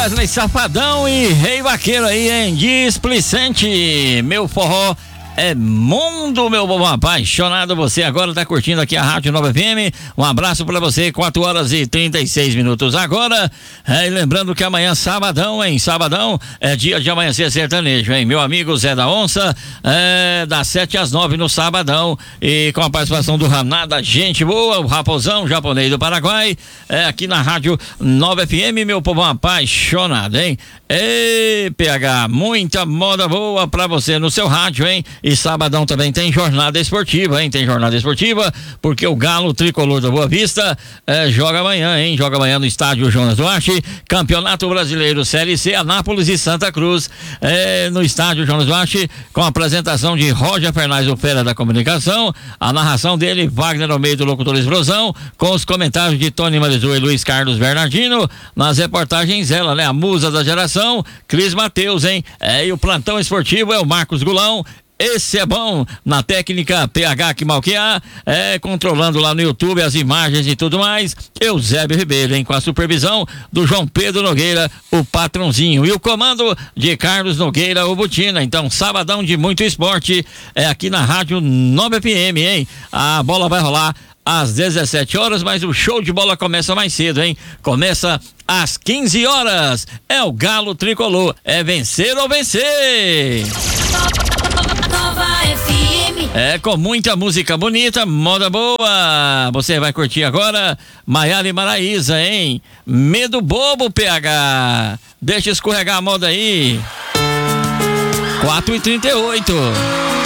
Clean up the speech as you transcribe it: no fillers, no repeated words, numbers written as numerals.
Wesley Safadão e Rei Vaqueiro aí, hein? Displicente, meu forró é mundo, meu bom apaixonado. Você agora tá curtindo aqui a Rádio Nova FM. Um abraço pra você, 4 horas e 36 minutos agora. E lembrando que amanhã, sabadão, hein? Sabadão é dia de amanhecer sertanejo, hein? Meu amigo Zé da Onça, das 7 às 9 no sabadão. E com a participação do Ranada, gente boa, o Raposão, japonês do Paraguai. Aqui na Rádio Nova FM, meu povo apaixonado, hein? Ei, PH, muita moda boa pra você no seu rádio, hein? E sabadão também tem jornada esportiva, hein? Tem jornada esportiva, porque o Galo Tricolor da Boa Vista joga amanhã, hein? Joga amanhã no estádio Jonas Duarte, Campeonato Brasileiro Série C, Anápolis e Santa Cruz, no estádio Jonas Duarte, com a apresentação de Roger Fernandes, o Fera da Comunicação, a narração dele, Wagner Almeida, o locutor Explosão, com os comentários de Tony Marizu e Luiz Carlos Bernardino, nas reportagens ela, né? A musa da geração, Cris Mateus, hein? E o plantão esportivo é o Marcos Gulão. Esse é bom na técnica PH que mal que há, controlando lá no YouTube as imagens e tudo mais, Eusébio Ribeiro, hein, com a supervisão do João Pedro Nogueira, o patrãozinho, e o comando de Carlos Nogueira, o Butina. Então, sabadão de muito esporte, aqui na Rádio 9 FM, hein? A bola vai rolar às 17 horas, mas o show de bola começa mais cedo, hein? Começa às 15 horas. É o Galo Tricolor. É vencer ou vencer. Nova FM. Com muita música bonita, moda boa. Você vai curtir agora Maiara e Maraísa, hein? Medo bobo, PH. Deixa escorregar a moda aí. 4h38.